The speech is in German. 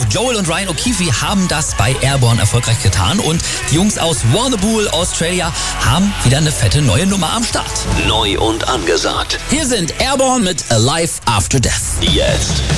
Joel und Ryan O'Keefe haben das bei Airborne erfolgreich getan und die Jungs aus Warrnambool, Australia, haben wieder eine fette neue Nummer am Start. Neu und angesagt. Hier sind Airborne mit Alive After Death. Jetzt.